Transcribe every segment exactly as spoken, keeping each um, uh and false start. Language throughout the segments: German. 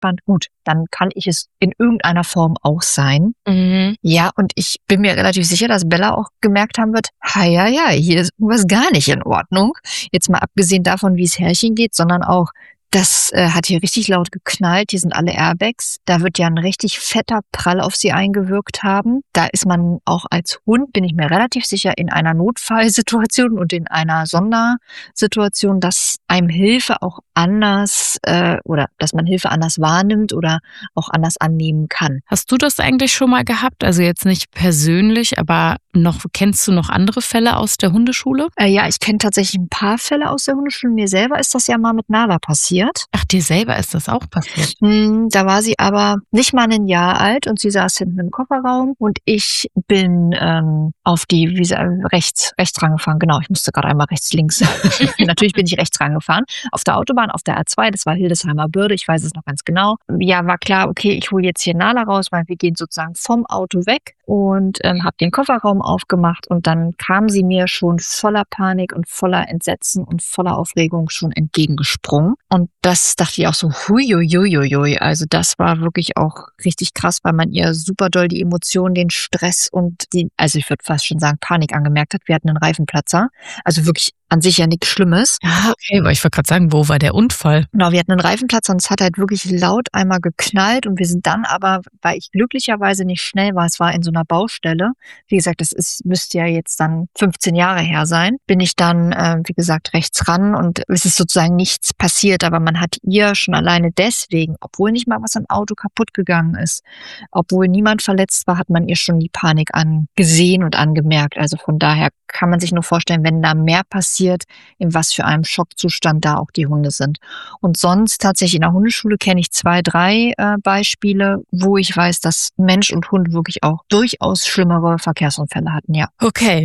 fand, gut, dann kann ich es in irgendeiner Form auch sein. Mhm. Ja, und ich bin mir relativ sicher, dass Bella auch gemerkt haben wird, ha ja, ja, hier ist irgendwas gar nicht in Ordnung. Jetzt mal abgesehen davon, wie es Herrchen geht, sondern auch, das äh, hat hier richtig laut geknallt. Hier sind alle Airbags. Da wird ja ein richtig fetter Prall auf sie eingewirkt haben. Da ist man auch als Hund, bin ich mir relativ sicher, in einer Notfallsituation und in einer Sondersituation, dass einem Hilfe auch anders äh, oder dass man Hilfe anders wahrnimmt oder auch anders annehmen kann. Hast du das eigentlich schon mal gehabt? Also jetzt nicht persönlich, aber noch kennst du noch andere Fälle aus der Hundeschule? Äh, ja, ich kenne tatsächlich ein paar Fälle aus der Hundeschule. Mir selber ist das ja mal mit Nala passiert. Ach, dir selber ist das auch passiert? Hm, da war sie aber nicht mal ein Jahr alt und sie saß hinten im Kofferraum und ich bin ähm, auf die wie sie, rechts rechts rangefahren. Genau, ich musste gerade einmal rechts links. Natürlich bin ich rechts rangefahren auf der Autobahn auf der A zwei. Das war Hildesheimer Bürde. Ich weiß es noch ganz genau. Ja, war klar. Okay, ich hole jetzt hier Nala raus, weil wir gehen sozusagen vom Auto weg und ähm, habe den Kofferraum aufgemacht und dann kam sie mir schon voller Panik und voller Entsetzen und voller Aufregung schon entgegengesprungen und das dachte ich auch so, huiuiuiui. Also das war wirklich auch richtig krass, weil man ihr super doll die Emotionen, den Stress und die, also ich würde fast schon sagen, Panik angemerkt hat. Wir hatten einen Reifenplatzer. Also wirklich an sich ja nichts Schlimmes. Ja, okay, aber ich wollte gerade sagen, wo war der Unfall? Genau, wir hatten einen Reifenplatzer und es hat halt wirklich laut einmal geknallt und wir sind dann aber, weil ich glücklicherweise nicht schnell war, es war in so einer Baustelle. Wie gesagt, das ist, müsste ja jetzt dann fünfzehn Jahre her sein. Bin ich dann, äh, wie gesagt, rechts ran und es ist sozusagen nichts passiert, aber man hat ihr schon alleine deswegen, obwohl nicht mal was am Auto kaputt gegangen ist, obwohl niemand verletzt war, hat man ihr schon die Panik angesehen und angemerkt. Also von daher kann man sich nur vorstellen, wenn da mehr passiert, in was für einem Schockzustand da auch die Hunde sind. Und sonst tatsächlich in der Hundeschule kenne ich zwei, drei äh, Beispiele, wo ich weiß, dass Mensch und Hund wirklich auch durchaus schlimmere Verkehrsunfälle hatten, ja. Okay,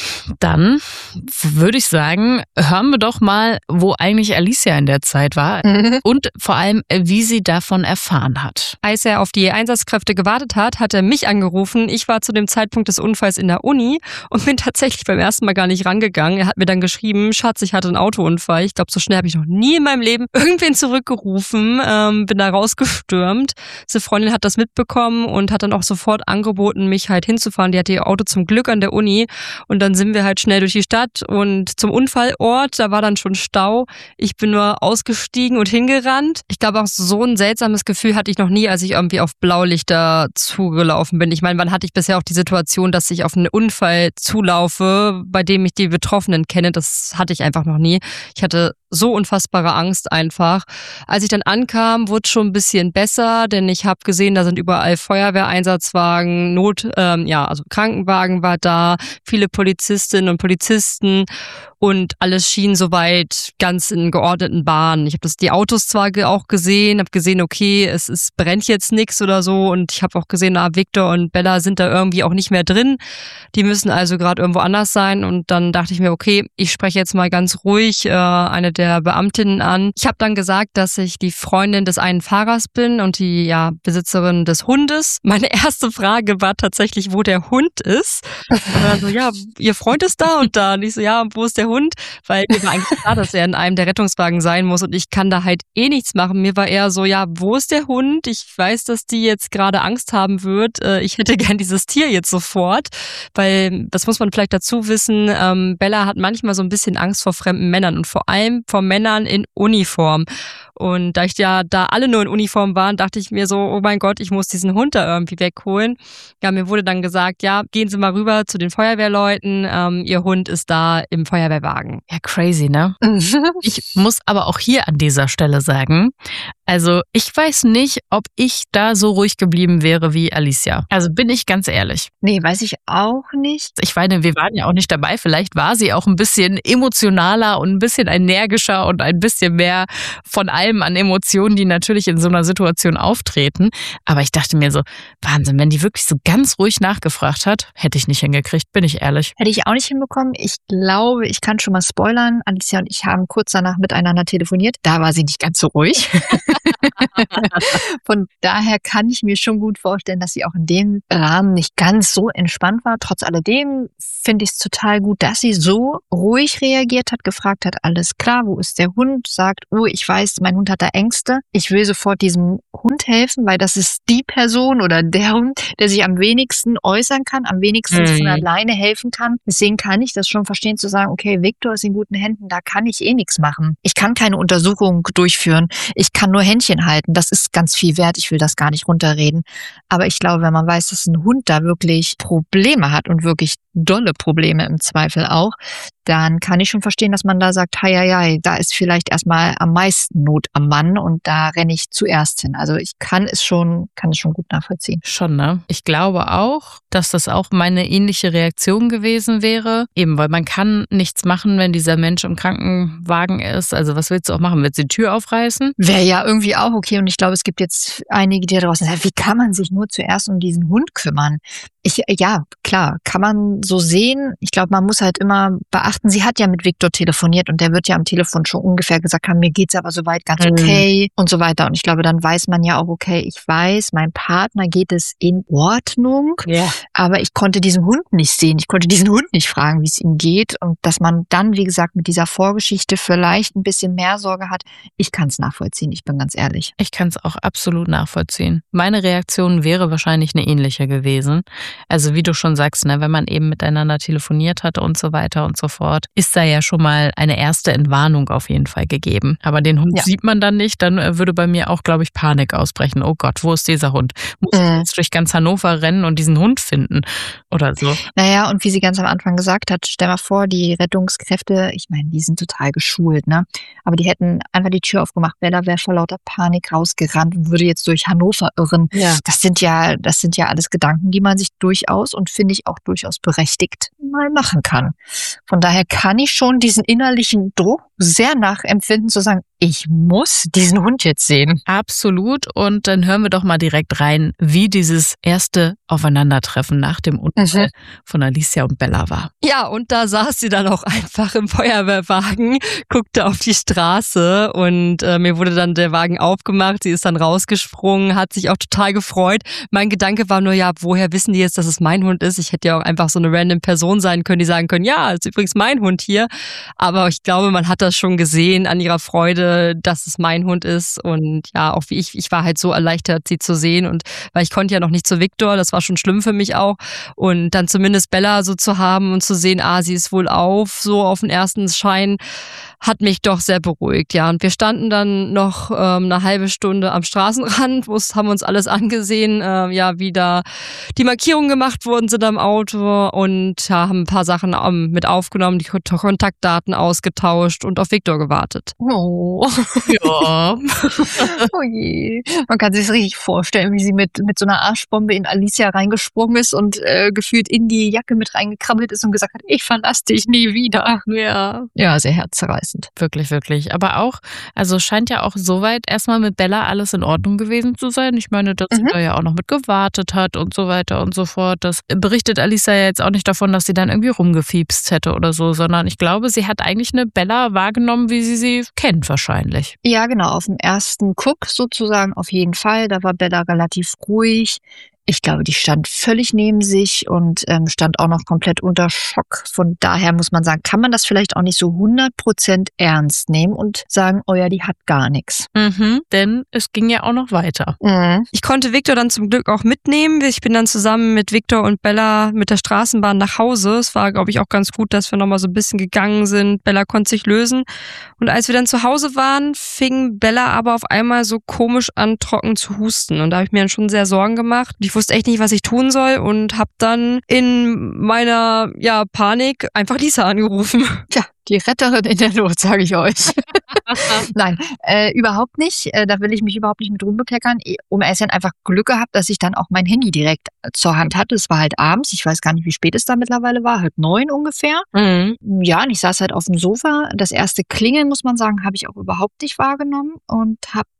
dann würde ich sagen, hören wir doch mal, wo eigentlich Alicia in der Zeit war Mhm. und vor allem, wie sie davon erfahren hat. Als er auf die Einsatzkräfte gewartet hat, hat er mich angerufen. Ich war zu dem Zeitpunkt des Unfalls in der Uni und bin tatsächlich beim ersten Mal gar nicht rangegangen. Er hat mir dann geschrieben, Schatz, ich hatte einen Autounfall. Ich glaube, so schnell habe ich noch nie in meinem Leben irgendwen zurückgerufen. Ähm, bin da rausgestürmt. Diese Freundin hat das mitbekommen und hat dann auch sofort angeboten, mich halt hinzufahren. Die hatte ihr Auto zum Glück an der Uni und dann sind wir halt schnell durch die Stadt und zum Unfallort. Da war dann schon Stau. Ich bin nur ausgestiegen und hingerannt. Ich glaube, auch so ein seltsames Gefühl hatte ich noch nie, als ich irgendwie auf Blaulichter zugelaufen bin. Ich meine, wann hatte ich bisher auch die Situation, dass ich auf einen Unfall zulaufe, bei dem ich die Betroffenen kenne? Das hatte ich einfach noch nie. Ich hatte so unfassbare Angst einfach. Als ich dann ankam, wurde es schon ein bisschen besser, denn ich habe gesehen, da sind überall Feuerwehreinsatzwagen, Not, ähm, ja, also Krankenwagen war da, viele Polizistinnen und Polizisten und alles schien soweit ganz in geordneten Bahnen. Ich habe das die Autos zwar ge- auch gesehen, habe gesehen, okay, es, es brennt jetzt nichts oder so und ich habe auch gesehen, na, Victor und Bella sind da irgendwie auch nicht mehr drin. Die müssen also gerade irgendwo anders sein und dann dachte ich mir, okay, ich spreche jetzt mal ganz ruhig äh, eine der Beamtinnen an. Ich habe dann gesagt, dass ich die Freundin des einen Fahrers bin und die ja Besitzerin des Hundes. Meine erste Frage war tatsächlich, wo der Hund ist. Und dann so, ja, ihr Freund ist da und da. Und ich so, ja, wo ist der Hund? Weil mir war eigentlich klar, dass er in einem der Rettungswagen sein muss und ich kann da halt eh nichts machen. Mir war eher so, ja, wo ist der Hund? Ich weiß, dass die jetzt gerade Angst haben wird. Äh, Ich hätte gern dieses Tier jetzt sofort, weil das muss man vielleicht dazu wissen. Ähm, Bella hat manchmal so ein bisschen Angst vor fremden Männern und vor allem vor Männern in Uniform. Und da ich ja da alle nur in Uniform waren, dachte ich mir so, oh mein Gott, ich muss diesen Hund da irgendwie wegholen. Ja, mir wurde dann gesagt, ja, gehen Sie mal rüber zu den Feuerwehrleuten. Ähm, Ihr Hund ist da im Feuerwehrwagen. Ja, crazy, ne? Ich muss aber auch hier an dieser Stelle sagen, also ich weiß nicht, ob ich da so ruhig geblieben wäre wie Alicia. Also bin ich ganz ehrlich. Nee, weiß ich auch nicht. Ich meine, wir waren ja auch nicht dabei. Vielleicht war sie auch ein bisschen emotionaler und ein bisschen energischer und ein bisschen mehr von allem an Emotionen, die natürlich in so einer Situation auftreten. Aber ich dachte mir so, Wahnsinn, wenn die wirklich so ganz ruhig nachgefragt hat, hätte ich nicht hingekriegt, bin ich ehrlich. Hätte ich auch nicht hinbekommen. Ich glaube, ich kann schon mal spoilern. Alicia und ich haben kurz danach miteinander telefoniert. Da war sie nicht ganz so ruhig. Von daher kann ich mir schon gut vorstellen, dass sie auch in dem Rahmen nicht ganz so entspannt war. Trotz alledem finde ich es total gut, dass sie so ruhig reagiert hat, gefragt hat, alles klar, wo ist der Hund? Sagt, oh, ich weiß, mein mein Hund hat da Ängste. Ich will sofort diesem Hund helfen, weil das ist die Person oder der Hund, der sich am wenigsten äußern kann, am wenigsten Mhm. von alleine helfen kann. Deswegen kann ich das schon verstehen, zu sagen, okay, Victor ist in guten Händen, da kann ich eh nichts machen. Ich kann keine Untersuchung durchführen. Ich kann nur Händchen halten. Das ist ganz viel wert. Ich will das gar nicht runterreden. Aber ich glaube, wenn man weiß, dass ein Hund da wirklich Probleme hat und wirklich dolle Probleme im Zweifel auch, dann kann ich schon verstehen, dass man da sagt, hei, hei, hei, da ist vielleicht erstmal am meisten Not am Mann und da renne ich zuerst hin. Also ich kann es schon, kann es schon gut nachvollziehen. Schon, ne? Ich glaube auch, dass das auch meine ähnliche Reaktion gewesen wäre. Eben, weil man kann nichts machen, wenn dieser Mensch im Krankenwagen ist. Also was willst du auch machen? Willst du die Tür aufreißen? Wäre ja irgendwie auch okay. Und ich glaube, es gibt jetzt einige, die da draußen sagen, wie kann man sich nur zuerst um diesen Hund kümmern? Ich, ja, klar, kann man so sehen. Ich glaube, man muss halt immer beachten, sie hat ja mit Victor telefoniert und der wird ja am Telefon schon ungefähr gesagt haben, mir geht's aber soweit ganz okay mhm. und so weiter. Und ich glaube, dann weiß man ja auch, okay, ich weiß, meinem Partner geht es in Ordnung, ja. aber ich konnte diesen Hund nicht sehen. Ich konnte diesen Hund nicht fragen, wie es ihm geht. Und dass man dann, wie gesagt, mit dieser Vorgeschichte vielleicht ein bisschen mehr Sorge hat, ich kann es nachvollziehen, ich bin ganz ehrlich. Ich kann es auch absolut nachvollziehen. Meine Reaktion wäre wahrscheinlich eine ähnliche gewesen. Also wie du schon sagst, ne, wenn man eben miteinander telefoniert hat und so weiter und so fort, ist da ja schon mal eine erste Entwarnung auf jeden Fall gegeben. Aber den Hund ja. sieht man dann nicht, dann würde bei mir auch, glaube ich, Panik ausbrechen. Oh Gott, wo ist dieser Hund? Muss ich jetzt durch ganz Hannover rennen und diesen Hund finden oder so? Naja, und wie sie ganz am Anfang gesagt hat, stell mal vor, die Rettungskräfte, ich meine, die sind total geschult, ne? Aber die hätten einfach die Tür aufgemacht, Bella wäre vor lauter Panik rausgerannt und würde jetzt durch Hannover irren. Ja. Das sind ja, das sind ja alles Gedanken, die man sich durchaus und finde ich auch durchaus berechtigt mal machen kann. Von daher kann ich schon diesen innerlichen Druck sehr nachempfinden, zu sagen, ich muss diesen Hund jetzt sehen. Absolut. Und dann hören wir doch mal direkt rein, wie dieses erste Aufeinandertreffen nach dem Unfall mhm. von Alicia und Bella war. Ja, und da saß sie dann auch einfach im Feuerwehrwagen, guckte auf die Straße und äh, mir wurde dann der Wagen aufgemacht. Sie ist dann rausgesprungen, hat sich auch total gefreut. Mein Gedanke war nur, ja, woher wissen die jetzt, dass es mein Hund ist? Ich hätte ja auch einfach so eine random Person sein können, die sagen können, ja, ist übrigens mein Hund hier. Aber ich glaube, man hat das schon gesehen an ihrer Freude, dass es mein Hund ist. Und ja, auch wie ich, ich war halt so erleichtert, sie zu sehen. Und weil ich konnte ja noch nicht zu Victor, das war schon schlimm für mich auch. Und dann zumindest Bella so zu haben und zu sehen, ah, sie ist wohl auf, so auf den ersten Schein, hat mich doch sehr beruhigt, ja. Und wir standen dann noch ähm, eine halbe Stunde am Straßenrand, wo haben uns alles angesehen, äh, ja, wie da die Markierungen gemacht worden sind am Auto und ja, haben ein paar Sachen ähm, mit aufgenommen, die Kontaktdaten ausgetauscht und auf Victor gewartet. Oh. Ja. Oh je. Man kann sich das richtig vorstellen, wie sie mit, mit so einer Arschbombe in Alicia reingesprungen ist und äh, gefühlt in die Jacke mit reingekrabbelt ist und gesagt hat, ich verlasse dich nie wieder. Ja. Ja, sehr herzzerreißend. Wirklich, wirklich. Aber auch, also scheint ja auch soweit erstmal mit Bella alles in Ordnung gewesen zu sein. Ich meine, dass mhm. sie da ja auch noch mit gewartet hat und so weiter und so fort. Das berichtet Alicia ja jetzt auch nicht davon, dass sie dann irgendwie rumgefiepst hätte oder so, sondern ich glaube, sie hat eigentlich eine Bella wahrgenommen, wie sie sie kennt wahrscheinlich. Ja, genau. Auf dem ersten Guck sozusagen auf jeden Fall. Da war Bella relativ ruhig. Ich glaube, die stand völlig neben sich und ähm, stand auch noch komplett unter Schock. Von daher muss man sagen, kann man das vielleicht auch nicht so hundert Prozent ernst nehmen und sagen, oh ja, die hat gar nichts. Mhm, denn es ging ja auch noch weiter. Mhm. Ich konnte Victor dann zum Glück auch mitnehmen. Ich bin dann zusammen mit Victor und Bella mit der Straßenbahn nach Hause. Es war, glaube ich, auch ganz gut, dass wir nochmal so ein bisschen gegangen sind. Bella konnte sich lösen. Und als wir dann zu Hause waren, fing Bella aber auf einmal so komisch an, trocken zu husten. Und da habe ich mir dann schon sehr Sorgen gemacht. Ich wusste echt nicht, was ich tun soll und habe dann in meiner ja, Panik einfach Lisa angerufen. Tja, die Retterin in der Not, sage ich euch. Nein, äh, überhaupt nicht. Äh, da will ich mich überhaupt nicht mit rumbekleckern. Um es dann einfach Glück gehabt, dass ich dann auch mein Handy direkt zur Hand hatte. Es war halt abends. Ich weiß gar nicht, wie spät es da mittlerweile war. Halb neun ungefähr. Mhm. Ja, und ich saß halt auf dem Sofa. Das erste Klingeln, muss man sagen, habe ich auch überhaupt nicht wahrgenommen und habe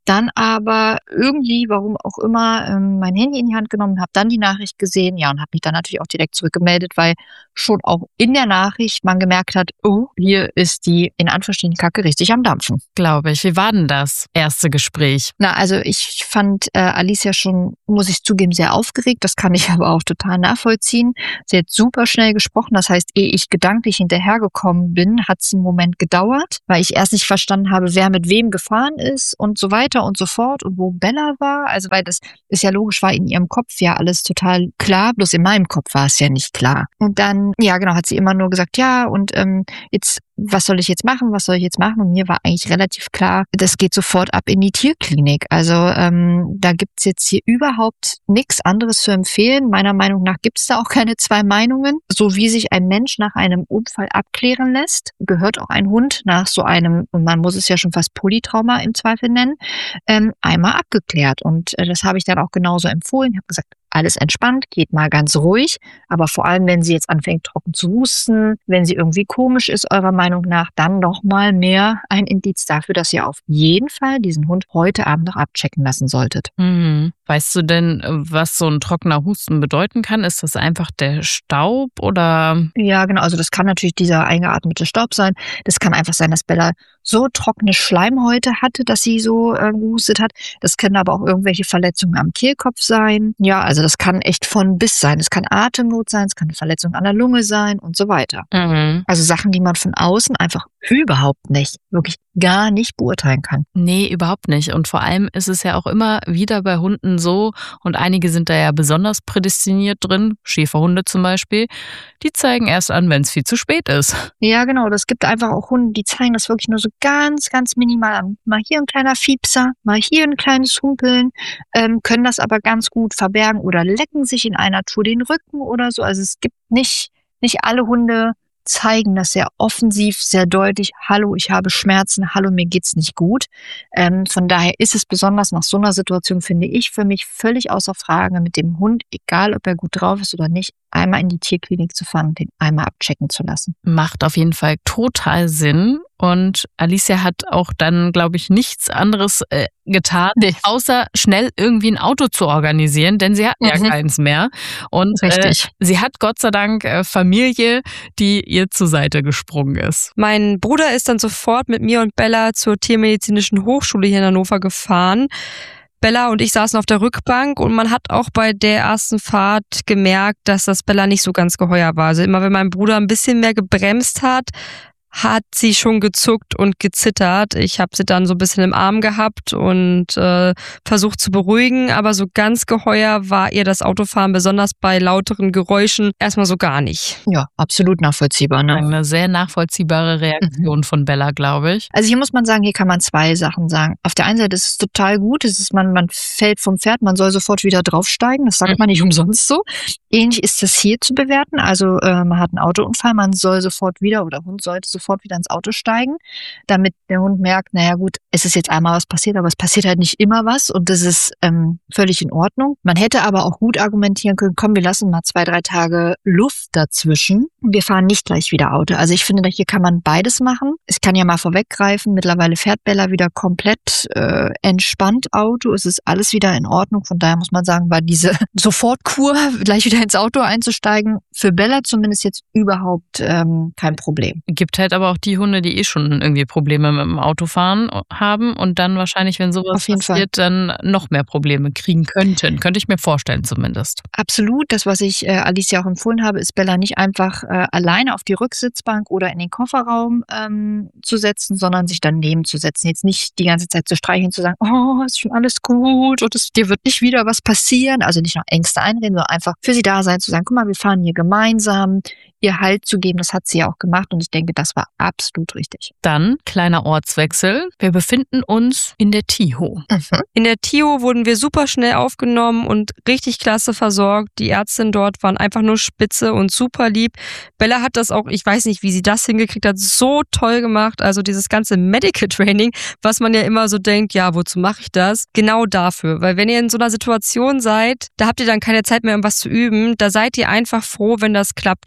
dann aber irgendwie, warum auch immer, ähm, mein Handy in die Hand genommen, habe dann die Nachricht gesehen, ja, und habe mich dann natürlich auch direkt zurückgemeldet, weil schon auch in der Nachricht man gemerkt hat, oh, hier ist die in Anführungsstrichen Kacke richtig am Dampfen. Glaube ich. Wie war denn das erste Gespräch? Na, also ich fand äh, Alicia schon, muss ich zugeben, sehr aufgeregt. Das kann ich aber auch total nachvollziehen. Sie hat super schnell gesprochen. Das heißt, ehe ich gedanklich hinterhergekommen bin, hat es einen Moment gedauert, weil ich erst nicht verstanden habe, wer mit wem gefahren ist und so weiter und so fort und wo Bella war. Also weil das ist ja logisch, war in ihrem Kopf ja alles total klar, bloß in meinem Kopf war es ja nicht klar. Und dann, ja genau, hat sie immer nur gesagt, ja und ähm, jetzt, was soll ich jetzt machen, was soll ich jetzt machen? Und mir war eigentlich relativ klar, das geht sofort ab in die Tierklinik. Also ähm, da gibt's jetzt hier überhaupt nichts anderes zu empfehlen. Meiner Meinung nach gibt's da auch keine zwei Meinungen. So wie sich ein Mensch nach einem Unfall abklären lässt, gehört auch ein Hund nach so einem, und man muss es ja schon fast Polytrauma im Zweifel nennen, ähm, einmal abgeklärt. Und äh, das habe ich dann auch genauso empfohlen. Ich habe gesagt, alles entspannt, geht mal ganz ruhig. Aber vor allem, wenn sie jetzt anfängt trocken zu husten, wenn sie irgendwie komisch ist, eurer Meinung nach, dann doch mal mehr ein Indiz dafür, dass ihr auf jeden Fall diesen Hund heute Abend noch abchecken lassen solltet. Mhm. Weißt du denn, was so ein trockener Husten bedeuten kann? Ist das einfach der Staub oder? Ja, genau. Also das kann natürlich dieser eingeatmete Staub sein. Das kann einfach sein, dass Bella so trockene Schleimhäute hatte, dass sie so äh, gehustet hat. Das können aber auch irgendwelche Verletzungen am Kehlkopf sein. Ja, also das kann echt von bis sein. Es kann Atemnot sein, es kann eine Verletzung an der Lunge sein und so weiter. Mhm. Also Sachen, die man von außen einfach überhaupt nicht, wirklich gar nicht beurteilen kann. Nee, überhaupt nicht. Und vor allem ist es ja auch immer wieder bei Hunden so, und einige sind da ja besonders prädestiniert drin, Schäferhunde zum Beispiel, die zeigen erst an, wenn es viel zu spät ist. Ja, genau. Das gibt einfach auch Hunde, die zeigen das wirklich nur so ganz, ganz minimal an. Mal hier ein kleiner Fiepser, mal hier ein kleines Humpeln, ähm, können das aber ganz gut verbergen oder lecken sich in einer Tour den Rücken oder so. Also es gibt nicht, nicht alle Hunde zeigen das sehr offensiv, sehr deutlich. Hallo, ich habe Schmerzen. Hallo, mir geht's nicht gut. Ähm, von daher ist es besonders nach so einer Situation, finde ich, für mich völlig außer Frage, mit dem Hund, egal ob er gut drauf ist oder nicht, einmal in die Tierklinik zu fahren und den einmal abchecken zu lassen. Macht auf jeden Fall total Sinn. Und Alicia hat auch dann, glaube ich, nichts anderes äh, getan, Nee. außer schnell irgendwie ein Auto zu organisieren, denn sie hatten ja Mhm. keins mehr. Und äh, Richtig. sie hat Gott sei Dank äh, Familie, die ihr zur Seite gesprungen ist. Mein Bruder ist dann sofort mit mir und Bella zur Tiermedizinischen Hochschule hier in Hannover gefahren. Bella und ich saßen auf der Rückbank und man hat auch bei der ersten Fahrt gemerkt, dass das Bella nicht so ganz geheuer war. Also immer wenn mein Bruder ein bisschen mehr gebremst hat, hat sie schon gezuckt und gezittert. Ich habe sie dann so ein bisschen im Arm gehabt und äh, versucht zu beruhigen, aber so ganz geheuer war ihr das Autofahren, besonders bei lauteren Geräuschen, erstmal so gar nicht. Ja, absolut nachvollziehbar, ne? Eine sehr nachvollziehbare Reaktion mhm. von Bella, glaube ich. Also hier muss man sagen, hier kann man zwei Sachen sagen. Auf der einen Seite ist es total gut, es ist man, man fällt vom Pferd, man soll sofort wieder draufsteigen, das sagt mhm. man nicht umsonst so. Ähnlich ist das hier zu bewerten, also äh, man hat einen Autounfall, man soll sofort wieder, oder der Hund sollte sofort wieder ins Auto steigen, damit der Hund merkt, naja gut, es ist jetzt einmal was passiert, aber es passiert halt nicht immer was und das ist ähm, völlig in Ordnung. Man hätte aber auch gut argumentieren können, komm, wir lassen mal zwei, drei Tage Luft dazwischen und wir fahren nicht gleich wieder Auto. Also ich finde, hier kann man beides machen. Ich kann ja mal vorweggreifen, mittlerweile fährt Bella wieder komplett äh, entspannt Auto, es ist alles wieder in Ordnung, von daher muss man sagen, war diese Sofortkur, gleich wieder ins Auto einzusteigen, für Bella zumindest jetzt überhaupt ähm, kein Problem. Gibt halt aber auch die Hunde, die eh schon irgendwie Probleme mit dem Autofahren haben und dann wahrscheinlich, wenn sowas passiert, Fall. dann noch mehr Probleme kriegen könnten. Könnte ich mir vorstellen zumindest. Absolut. Das, was ich äh, Alicia auch empfohlen habe, ist Bella nicht einfach äh, alleine auf die Rücksitzbank oder in den Kofferraum ähm, zu setzen, sondern sich daneben zu setzen. Jetzt nicht die ganze Zeit zu streicheln, zu sagen, oh, ist schon alles gut und es, dir wird nicht wieder was passieren. Also nicht noch Ängste einreden, sondern einfach für sie da sein, zu sagen, guck mal, wir fahren hier gemeinsam, ihr Halt zu geben. Das hat sie ja auch gemacht und ich denke, das war absolut richtig. Dann kleiner Ortswechsel. Wir befinden uns in der Tiho. Mhm. In der Tiho wurden wir super schnell aufgenommen und richtig klasse versorgt. Die Ärztinnen dort waren einfach nur spitze und super lieb. Bella hat das auch, ich weiß nicht, wie sie das hingekriegt hat, so toll gemacht. Also dieses ganze Medical Training, was man ja immer so denkt, ja, wozu mache ich das? Genau dafür. Weil wenn ihr in so einer Situation seid, da habt ihr dann keine Zeit mehr, um was zu üben. Da seid ihr einfach froh, wenn das klappt. Also Bella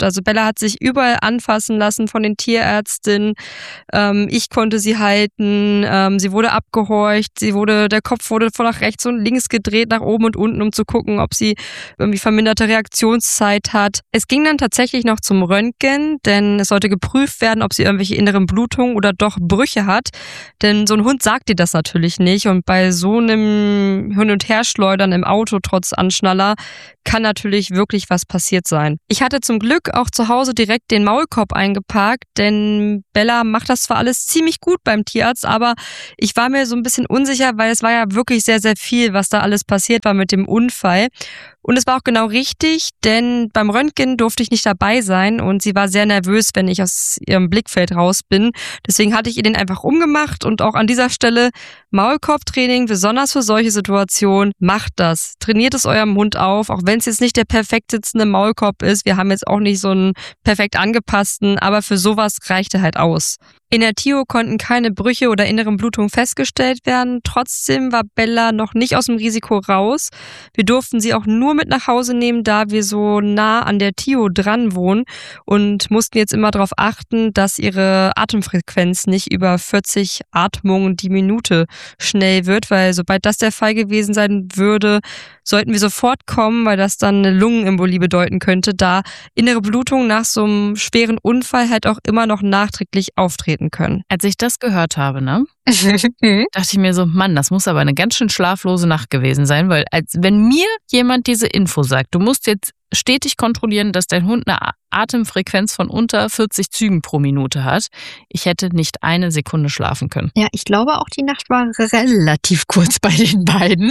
Bella hat sich überall anfassen lassen von den Tierärztinnen. Ähm, ich konnte sie halten. Ähm, sie wurde abgehorcht. Sie wurde, der Kopf wurde von nach rechts und links gedreht, nach oben und unten, um zu gucken, ob sie irgendwie verminderte Reaktionszeit hat. Es ging dann tatsächlich noch zum Röntgen, denn es sollte geprüft werden, ob sie irgendwelche inneren Blutungen oder doch Brüche hat. Denn so ein Hund sagt dir das natürlich nicht. Und bei so einem Hin- und Herschleudern im Auto trotz Anschnaller kann natürlich wirklich was passiert sein. Ich hatte zum Glück auch zu Hause direkt den Maulkorb eingeparkt, denn Bella macht das zwar alles ziemlich gut beim Tierarzt, aber ich war mir so ein bisschen unsicher, weil es war ja wirklich sehr, sehr viel, was da alles passiert war mit dem Unfall. Und es war auch genau richtig, denn beim Röntgen durfte ich nicht dabei sein und sie war sehr nervös, wenn ich aus ihrem Blickfeld raus bin. Deswegen hatte ich ihr den einfach umgemacht und auch an dieser Stelle Maulkorbtraining, besonders für solche Situationen, macht das. Trainiert es eurem Hund auf, auch wenn es jetzt nicht der perfekt sitzende Maulkorb ist. Wir haben jetzt auch nicht so einen perfekt angepassten, aber für sowas reicht er halt aus. In der T I O konnten keine Brüche oder inneren Blutungen festgestellt werden. Trotzdem war Bella noch nicht aus dem Risiko raus. Wir durften sie auch nur mit nach Hause nehmen, da wir so nah an der T I O dran wohnen und mussten jetzt immer darauf achten, dass ihre Atemfrequenz nicht über vierzig Atmungen die Minute schnell wird, weil sobald das der Fall gewesen sein würde, sollten wir sofort kommen, weil das dann eine Lungenembolie bedeuten könnte, da innere Blutungen nach so einem schweren Unfall halt auch immer noch nachträglich auftreten können. Als ich das gehört habe, ne, dachte ich mir so, Mann, das muss aber eine ganz schön schlaflose Nacht gewesen sein, weil als wenn mir jemand diese Info sagt, du musst jetzt stetig kontrollieren, dass dein Hund eine Atemfrequenz von unter vierzig Zügen pro Minute hat. Ich hätte nicht eine Sekunde schlafen können. Ja, ich glaube auch die Nacht war relativ kurz bei den beiden.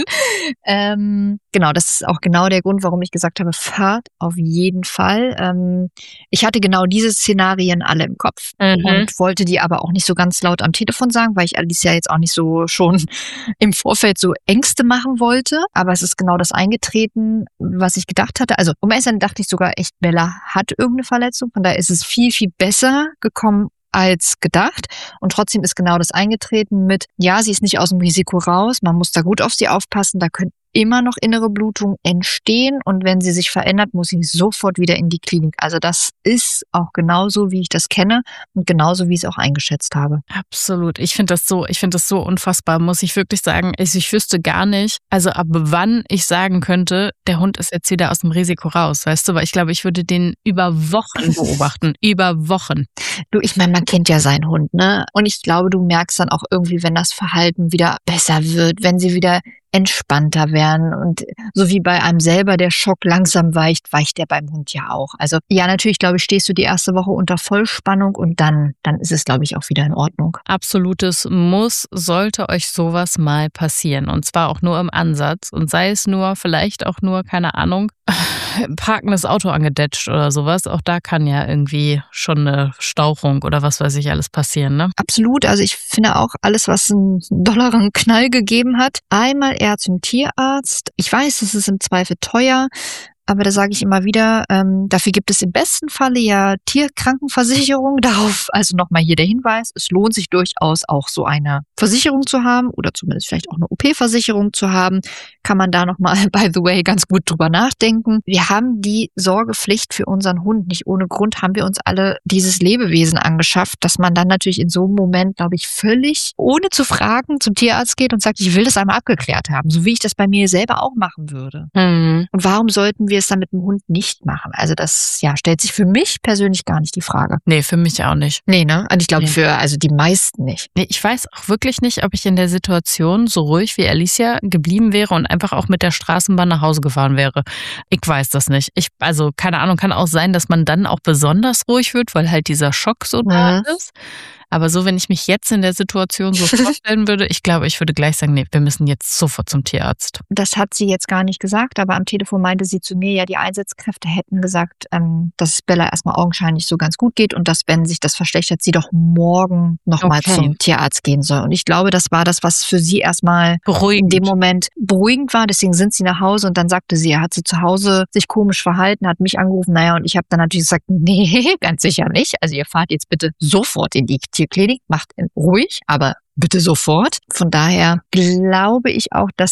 Ähm, genau, das ist auch genau der Grund, warum ich gesagt habe, fahrt auf jeden Fall. Ähm, ich hatte genau diese Szenarien alle im Kopf mhm. und wollte die aber auch nicht so ganz laut am Telefon sagen, weil ich Alicia jetzt auch nicht so schon im Vorfeld so Ängste machen wollte. Aber es ist genau das eingetreten, was ich gedacht hatte. Also um ehrlich zu sein, dachte ich sogar echt, Bella hat irgendeine Verletzung. Von daher ist es viel, viel besser gekommen als gedacht. Und trotzdem ist genau das eingetreten mit, ja, sie ist nicht aus dem Risiko raus. Man muss da gut auf sie aufpassen. Da können immer noch innere Blutungen entstehen. Und wenn sie sich verändert, muss sie sofort wieder in die Klinik. Also das ist auch genauso, wie ich das kenne und genauso, wie ich es auch eingeschätzt habe. Absolut. Ich finde das so, ich finde das so unfassbar, muss ich wirklich sagen. Ich, ich wüsste gar nicht, also ab wann ich sagen könnte, der Hund ist jetzt wieder aus dem Risiko raus, weißt du? Weil ich glaube, ich würde den über Wochen beobachten. Über Wochen. Du, ich meine, man kennt ja seinen Hund, ne? Und ich glaube, du merkst dann auch irgendwie, wenn das Verhalten wieder besser wird, wenn sie wieder entspannter werden und so wie bei einem selber der Schock langsam weicht, weicht der beim Hund ja auch. Also ja, natürlich, glaube ich, stehst du die erste Woche unter Vollspannung und dann, dann ist es, glaube ich, auch wieder in Ordnung. Absolutes Muss, sollte euch sowas mal passieren und zwar auch nur im Ansatz und sei es nur, vielleicht auch nur, keine Ahnung, parkendes Auto angedetscht oder sowas. Auch da kann ja irgendwie schon eine Stauchung oder was weiß ich alles passieren, ne? Absolut. Also ich finde auch alles, was einen dollaren Knall gegeben hat, einmal eher zum Tierarzt. Ich weiß, es ist im Zweifel teuer, aber da sage ich immer wieder, ähm, dafür gibt es im besten Falle ja Tierkrankenversicherung. Darauf also nochmal hier der Hinweis, es lohnt sich durchaus auch so eine Versicherung zu haben oder zumindest vielleicht auch eine O P-Versicherung zu haben. Kann man da nochmal, by the way, ganz gut drüber nachdenken. Wir haben die Sorgepflicht für unseren Hund. Nicht ohne Grund haben wir uns alle dieses Lebewesen angeschafft, dass man dann natürlich in so einem Moment, glaube ich, völlig ohne zu fragen zum Tierarzt geht und sagt, ich will das einmal abgeklärt haben, so wie ich das bei mir selber auch machen würde. Mhm. Und warum sollten wir es dann mit dem Hund nicht machen? Also das ja stellt sich für mich persönlich gar nicht die Frage. Nee, für mich auch nicht. Nee, ne? Und ich glaube nee. für also die meisten nicht. Nee, ich weiß auch wirklich nicht, ob ich in der Situation so ruhig wie Alicia geblieben wäre und einfach auch mit der Straßenbahn nach Hause gefahren wäre. Ich weiß das nicht. Ich, also keine Ahnung, kann auch sein, dass man dann auch besonders ruhig wird, weil halt dieser Schock so da Mhm. ist. Aber so, wenn ich mich jetzt in der Situation so vorstellen würde, ich glaube, ich würde gleich sagen, nee, wir müssen jetzt sofort zum Tierarzt. Das hat sie jetzt gar nicht gesagt, aber am Telefon meinte sie zu mir, ja, die Einsatzkräfte hätten gesagt, ähm, dass es Bella erstmal augenscheinlich so ganz gut geht und dass, wenn sich das verschlechtert, sie doch morgen nochmal Okay. zum Tierarzt gehen soll. Und ich glaube, das war das, was für sie erstmal in Beruhigend. dem Moment beruhigend war. Deswegen sind sie nach Hause und dann sagte sie, er hat sie zu Hause sich komisch verhalten, hat mich angerufen. Naja, und ich habe dann natürlich gesagt, nee, ganz sicher nicht. Also ihr fahrt jetzt bitte sofort in die Tierklinik, macht ihn ruhig, aber bitte sofort. Von daher glaube ich auch, dass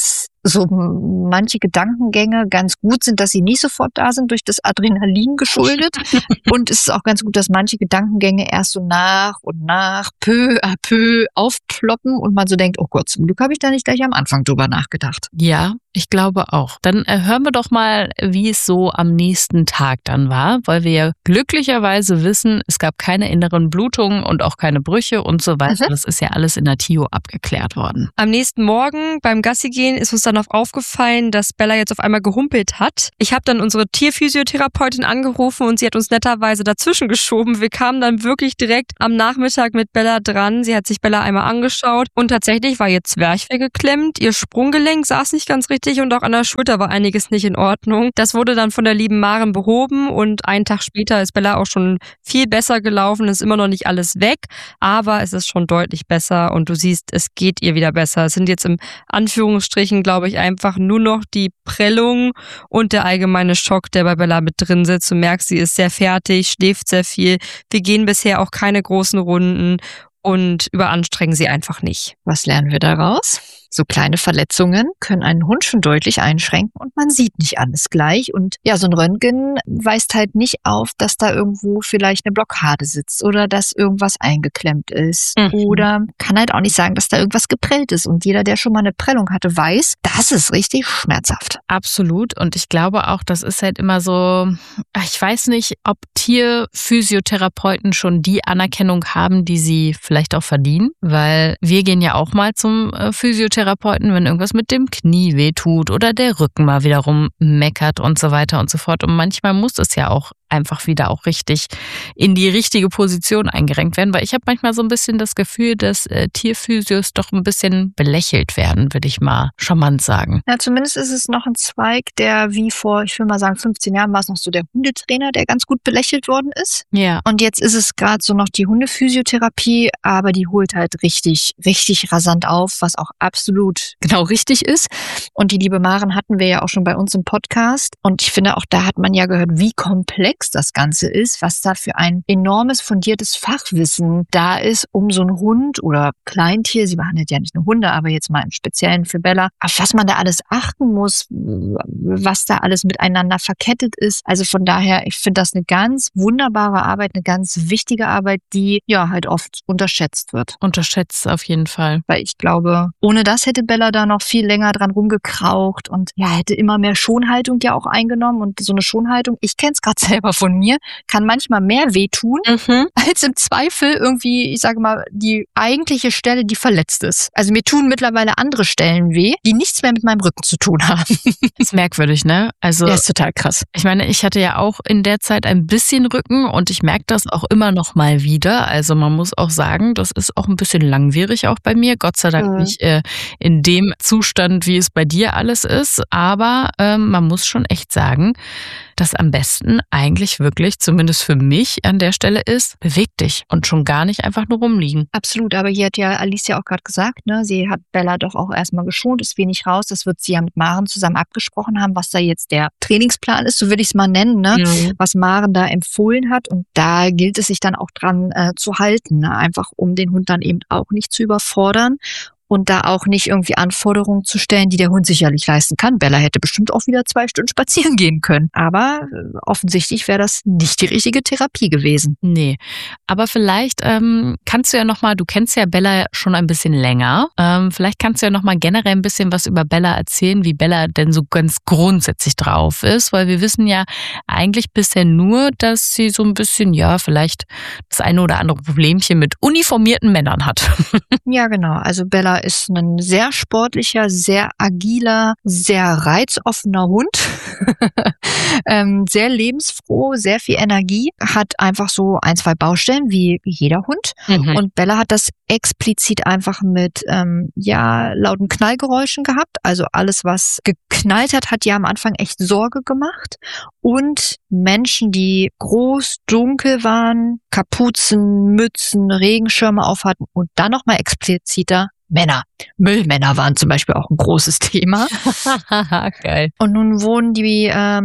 so manche Gedankengänge ganz gut sind, dass sie nicht sofort da sind, durch das Adrenalin geschuldet. Und es ist auch ganz gut, dass manche Gedankengänge erst so nach und nach, peu à peu aufploppen und man so denkt, oh Gott, zum Glück habe ich da nicht gleich am Anfang drüber nachgedacht. Ja, ich glaube auch. Dann äh, hören wir doch mal, wie es so am nächsten Tag dann war, weil wir ja glücklicherweise wissen, es gab keine inneren Blutungen und auch keine Brüche und so weiter. Mhm. Das ist ja alles in der T I O abgeklärt worden. Am nächsten Morgen beim Gassigehen ist uns dann auch aufgefallen, dass Bella jetzt auf einmal gehumpelt hat. Ich habe dann unsere Tierphysiotherapeutin angerufen und sie hat uns netterweise dazwischen geschoben. Wir kamen dann wirklich direkt am Nachmittag mit Bella dran. Sie hat sich Bella einmal angeschaut und tatsächlich war ihr Zwerchfell geklemmt, ihr Sprunggelenk saß nicht ganz richtig und auch an der Schulter war einiges nicht in Ordnung. Das wurde dann von der lieben Maren behoben und einen Tag später ist Bella auch schon viel besser gelaufen. Es ist immer noch nicht alles weg, aber es ist schon deutlich besser und du siehst, es geht ihr wieder besser. Es sind jetzt im Anführungsstrichen, glaube ich, einfach nur noch die Prellung und der allgemeine Schock, der bei Bella mit drin sitzt. Du merkst, sie ist sehr fertig, schläft sehr viel. Wir gehen bisher auch keine großen Runden und überanstrengen sie einfach nicht. Was lernen wir daraus? So kleine Verletzungen können einen Hund schon deutlich einschränken und man sieht nicht alles gleich. Und ja, so ein Röntgen weist halt nicht auf, dass da irgendwo vielleicht eine Blockade sitzt oder dass irgendwas eingeklemmt ist. Mhm. Oder kann halt auch nicht sagen, dass da irgendwas geprellt ist. Und jeder, der schon mal eine Prellung hatte, weiß, das ist richtig schmerzhaft. Absolut. Und ich glaube auch, das ist halt immer so, ich weiß nicht, ob Tierphysiotherapeuten schon die Anerkennung haben, die sie vielleicht auch verdienen. Weil wir gehen ja auch mal zum Physiotherapeuten, wenn irgendwas mit dem Knie wehtut oder der Rücken mal wiederum meckert und so weiter und so fort. Und manchmal muss es ja auch einfach wieder auch richtig in die richtige Position eingerenkt werden, weil ich habe manchmal so ein bisschen das Gefühl, dass äh, Tierphysios doch ein bisschen belächelt werden, würde ich mal charmant sagen. Ja, zumindest ist es noch ein Zweig, der wie vor, ich will mal sagen, fünfzehn Jahren war es noch so der Hundetrainer, der ganz gut belächelt worden ist. Ja. Und jetzt ist es gerade so noch die Hundephysiotherapie, aber die holt halt richtig, richtig rasant auf, was auch absolut genau richtig ist. Und die liebe Maren hatten wir ja auch schon bei uns im Podcast. Und ich finde, auch da hat man ja gehört, wie komplex das Ganze ist, was da für ein enormes fundiertes Fachwissen da ist, um so einen Hund oder Kleintier, sie behandelt ja nicht nur Hunde, aber jetzt mal im Speziellen für Bella, auf was man da alles achten muss, was da alles miteinander verkettet ist. Also von daher, ich finde das eine ganz wunderbare Arbeit, eine ganz wichtige Arbeit, die ja halt oft unterschätzt wird. Unterschätzt auf jeden Fall. Weil ich glaube, ohne das hätte Bella da noch viel länger dran rumgekraucht und ja, hätte immer mehr Schonhaltung ja auch eingenommen und so eine Schonhaltung, ich kenne es gerade selber von mir, kann manchmal mehr wehtun, mhm. als im Zweifel irgendwie, ich sage mal, die eigentliche Stelle, die verletzt ist. Also mir tun mittlerweile andere Stellen weh, die nichts mehr mit meinem Rücken zu tun haben. Das ist merkwürdig, ne? Also, ja, ist total krass. Ich meine, ich hatte ja auch in der Zeit ein bisschen Rücken und ich merke das auch immer noch mal wieder. Also man muss auch sagen, das ist auch ein bisschen langwierig auch bei mir. Gott sei Dank mhm. nicht äh, in dem Zustand, wie es bei dir alles ist. Aber ähm, man muss schon echt sagen, dass am besten eigentlich wirklich, zumindest für mich an der Stelle ist, beweg dich und schon gar nicht einfach nur rumliegen. Absolut, aber hier hat ja Alice ja auch gerade gesagt, ne, sie hat Bella doch auch erstmal geschont, ist wenig raus, das wird sie ja mit Maren zusammen abgesprochen haben, was da jetzt der Trainingsplan ist, so will ich es mal nennen, ne, mhm. was Maren da empfohlen hat und da gilt es sich dann auch dran äh, zu halten, ne, einfach um den Hund dann eben auch nicht zu überfordern. Und da auch nicht irgendwie Anforderungen zu stellen, die der Hund sicherlich leisten kann. Bella hätte bestimmt auch wieder zwei Stunden spazieren gehen können. Aber äh, offensichtlich wäre das nicht die richtige Therapie gewesen. Nee, aber vielleicht ähm, kannst du ja nochmal, du kennst ja Bella schon ein bisschen länger, ähm, vielleicht kannst du ja nochmal generell ein bisschen was über Bella erzählen, wie Bella denn so ganz grundsätzlich drauf ist, weil wir wissen ja eigentlich bisher nur, dass sie so ein bisschen, ja, vielleicht das eine oder andere Problemchen mit uniformierten Männern hat. Ja, genau. Also Bella ist ein sehr sportlicher, sehr agiler, sehr reizoffener Hund. ähm, sehr lebensfroh, sehr viel Energie, hat einfach so ein, zwei Baustellen wie jeder Hund. Mhm. Und Bella hat das explizit einfach mit ähm, ja lauten Knallgeräuschen gehabt. Also alles, was geknallt hat, hat ja am Anfang echt Sorge gemacht. Und Menschen, die groß, dunkel waren, Kapuzen, Mützen, Regenschirme aufhatten und dann nochmal expliziter Männer. Müllmänner waren zum Beispiel auch ein großes Thema. Geil. Und nun wohnen die ähm,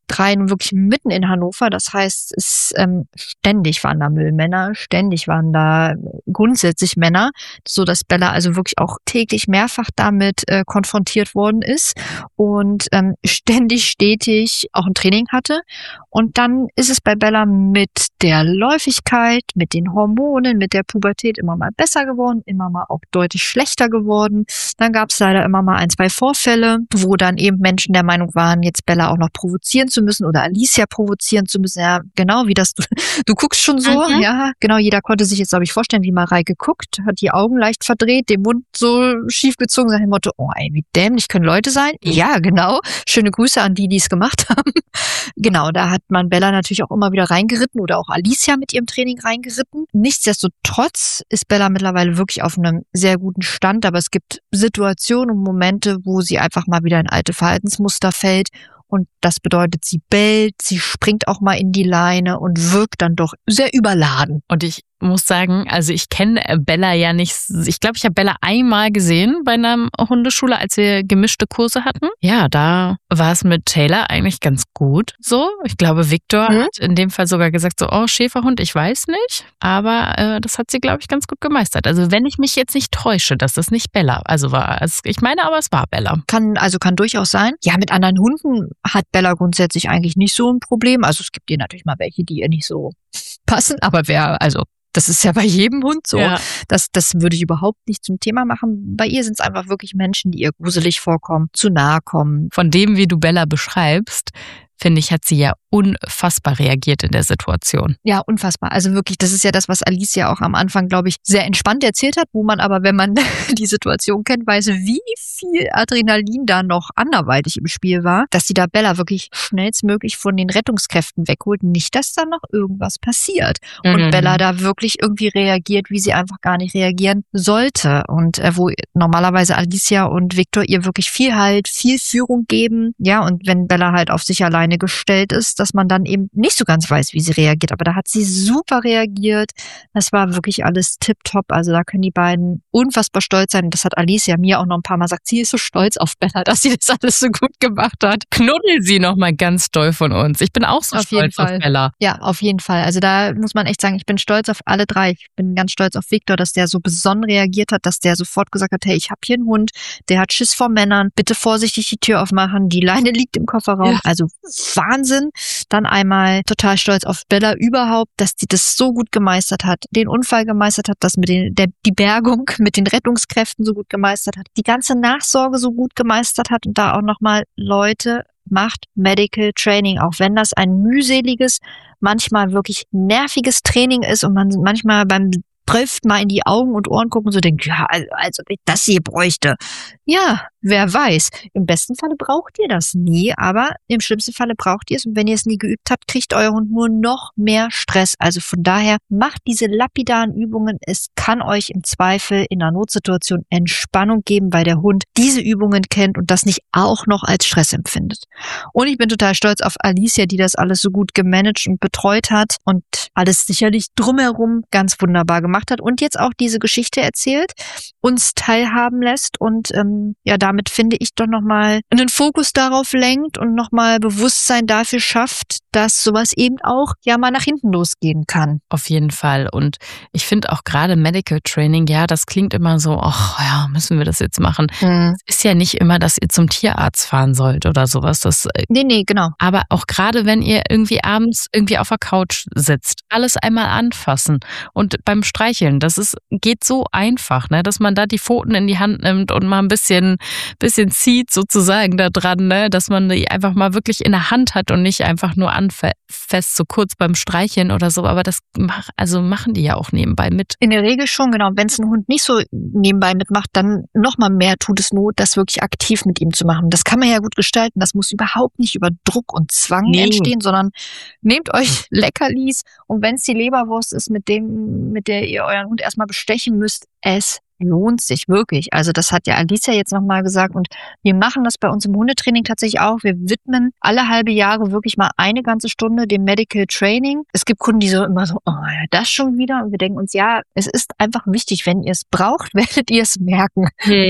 drei nun wirklich mitten in Hannover. Das heißt, es ähm, ständig waren da Müllmänner, ständig waren da grundsätzlich Männer, so dass Bella also wirklich auch täglich mehrfach damit äh, konfrontiert worden ist und ähm, ständig stetig auch ein Training hatte. Und dann ist es bei Bella mit der Läufigkeit, mit den Hormonen, mit der Pubertät immer mal besser geworden, immer mal auch deutlich schlechter geworden. Dann gab es leider immer mal ein, zwei Vorfälle, wo dann eben Menschen der Meinung waren, jetzt Bella auch noch provozieren zu müssen oder Alicia provozieren zu müssen. Ja, genau, wie das, du, du guckst schon so. Mhm. Ja, genau, jeder konnte sich jetzt, glaube ich, vorstellen, wie Mareike guckt, hat die Augen leicht verdreht, den Mund so schief gezogen, nach dem Motto, oh ey, wie dämlich können Leute sein? Ja, genau. Schöne Grüße an die, die es gemacht haben. Genau, da hat man Bella natürlich auch immer wieder reingeritten oder auch Alicia mit ihrem Training reingeritten. Nichtsdestotrotz ist Bella mittlerweile wirklich auf einem sehr guten Stand, aber es gibt Situationen und Momente, wo sie einfach mal wieder in alte Verhaltensmuster fällt. Und das bedeutet, sie bellt, sie springt auch mal in die Leine und wirkt dann doch sehr überladen. Und ich muss sagen, also ich kenne Bella ja nicht, ich glaube, ich habe Bella einmal gesehen bei einer Hundeschule, als wir gemischte Kurse hatten. Ja, da war es mit Taylor eigentlich ganz gut so. Ich glaube, Victor mhm. hat in dem Fall sogar gesagt so, oh, Schäferhund, ich weiß nicht. Aber äh, das hat sie, glaube ich, ganz gut gemeistert. Also wenn ich mich jetzt nicht täusche, dass das nicht Bella also war. Also ich meine aber, es war Bella. Kann, also kann durchaus sein. Ja, mit anderen Hunden hat Bella grundsätzlich eigentlich nicht so ein Problem. Also es gibt hier natürlich mal welche, die ihr nicht so passen. Aber wer, also das ist ja bei jedem Hund so. Ja. Das, das würde ich überhaupt nicht zum Thema machen. Bei ihr sind es einfach wirklich Menschen, die ihr gruselig vorkommen, zu nahe kommen. Von dem, wie du Bella beschreibst, finde ich, hat sie ja unfassbar reagiert in der Situation. Ja, unfassbar. Also wirklich, das ist ja das, was Alicia auch am Anfang, glaube ich, sehr entspannt erzählt hat, wo man aber, wenn man die Situation kennt, weiß, wie viel Adrenalin da noch anderweitig im Spiel war, dass sie da Bella wirklich schnellstmöglich von den Rettungskräften wegholt. Nicht, dass da noch irgendwas passiert. Mhm. Und Bella da wirklich irgendwie reagiert, wie sie einfach gar nicht reagieren sollte. Und äh, wo normalerweise Alicia und Victor ihr wirklich viel Halt, viel Führung geben. Ja, und wenn Bella halt auf sich allein gestellt ist, dass man dann eben nicht so ganz weiß, wie sie reagiert. Aber da hat sie super reagiert. Das war wirklich alles tipptopp. Also da können die beiden unfassbar stolz sein. Und das hat Alicia mir auch noch ein paar Mal gesagt. Sie ist so stolz auf Bella, dass sie das alles so gut gemacht hat. Knuddel sie noch mal ganz doll von uns. Ich bin auch so auf stolz jeden Fall. auf Bella. Ja, auf jeden Fall. Also da muss man echt sagen, ich bin stolz auf alle drei. Ich bin ganz stolz auf Victor, dass der so besonnen reagiert hat, dass der sofort gesagt hat, hey, ich habe hier einen Hund, der hat Schiss vor Männern. Bitte vorsichtig die Tür aufmachen. Die Leine liegt im Kofferraum. Ja. Also Wahnsinn. Dann einmal total stolz auf Bella überhaupt, dass die das so gut gemeistert hat, den Unfall gemeistert hat, das mit den, der, die Bergung mit den Rettungskräften so gut gemeistert hat, die ganze Nachsorge so gut gemeistert hat und da auch nochmal, Leute, macht Medical Training, auch wenn das ein mühseliges, manchmal wirklich nerviges Training ist und man manchmal beim Prüft mal in die Augen und Ohren gucken und so denkt, ja, also ich das hier bräuchte. Ja, wer weiß. Im besten Falle braucht ihr das nie, aber im schlimmsten Falle braucht ihr es. Und wenn ihr es nie geübt habt, kriegt euer Hund nur noch mehr Stress. Also von daher, macht diese lapidaren Übungen. Es kann euch im Zweifel in einer Notsituation Entspannung geben, weil der Hund diese Übungen kennt und das nicht auch noch als Stress empfindet. Und ich bin total stolz auf Alicia, die das alles so gut gemanagt und betreut hat und alles sicherlich drumherum ganz wunderbar gemacht hat und jetzt auch diese Geschichte erzählt, uns teilhaben lässt und ähm, ja, damit finde ich doch nochmal einen Fokus darauf lenkt und nochmal Bewusstsein dafür schafft, dass sowas eben auch ja mal nach hinten losgehen kann. Auf jeden Fall. Und ich finde auch gerade Medical Training, ja, das klingt immer so, ach ja, müssen wir das jetzt machen. Mhm. Es ist ja nicht immer, dass ihr zum Tierarzt fahren sollt oder sowas. Das, nee, nee, genau. Aber auch gerade, wenn ihr irgendwie abends irgendwie auf der Couch sitzt, alles einmal anfassen und beim Streicheln, das ist, geht so einfach, ne, dass man da die Pfoten in die Hand nimmt und mal ein bisschen, bisschen zieht sozusagen da dran, ne, dass man die einfach mal wirklich in der Hand hat und nicht einfach nur anfasst, so kurz beim Streicheln oder so. Aber das mach, also machen die ja auch nebenbei mit. In der Regel schon, genau. Wenn es ein Hund nicht so nebenbei mitmacht, dann noch mal mehr tut es Not, das wirklich aktiv mit ihm zu machen. Das kann man ja gut gestalten. Das muss überhaupt nicht über Druck und Zwang nee. entstehen, sondern nehmt euch Leckerlis und wenn es die Leberwurst ist, mit dem, mit der ihr euren Hund erstmal bestechen müsst, es lohnt sich wirklich. Also das hat ja Alicia jetzt nochmal gesagt und wir machen das bei uns im Hundetraining tatsächlich auch. Wir widmen alle halbe Jahre wirklich mal eine ganze Stunde dem Medical Training. Es gibt Kunden, die so immer so, oh ja, das schon wieder und wir denken uns, ja, es ist einfach wichtig, wenn ihr es braucht, werdet ihr es merken, mhm. wie